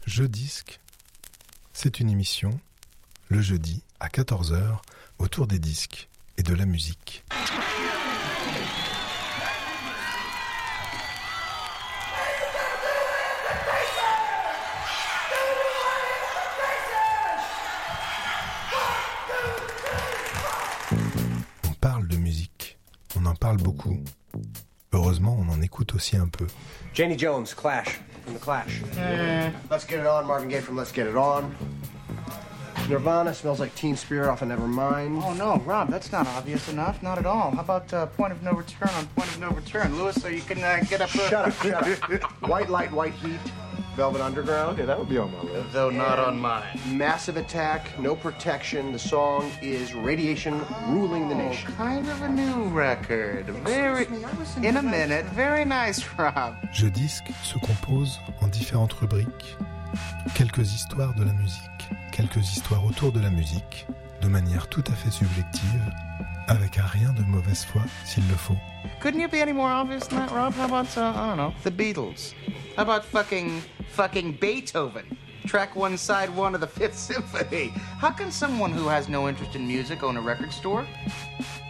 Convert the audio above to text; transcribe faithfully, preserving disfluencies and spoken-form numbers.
Jeux disques, c'est une émission, le jeudi à quatorze heures, autour des disques et de la musique. On parle de musique, on en parle beaucoup. Heureusement, on en écoute aussi un peu. Janie Jones, Clash, from The Clash. Mm. Let's Get It On, Marvin Gaye from Let's Get It On. Nirvana, Smells Like Teen Spirit off of Nevermind. Oh, no, Rob, that's not obvious enough. Not at all. How about uh, Point of No Return on Point of No Return? Louis, so you can uh, get up... Uh... Shut up, shut up. White Light, White Heat, Velvet Underground. Yeah, that would be on my list. Though not on mine. Massive Attack, No Protection. The song is Radiation Ruling the Nation. Oh, kind of a new record. Very... In a minute. Very nice, Rob. Jeux disques se compose en différentes rubriques. Quelques histoires de la musique, quelques histoires autour de la musique, de manière tout à fait subjective, avec un rien de mauvaise foi s'il le faut. Couldn't you be any more obvious than that, Rob? How about, uh, I don't know, the Beatles? How about fucking, fucking Beethoven? Track one, side one of the Fifth Symphony. How can someone who has no interest in music own a record store?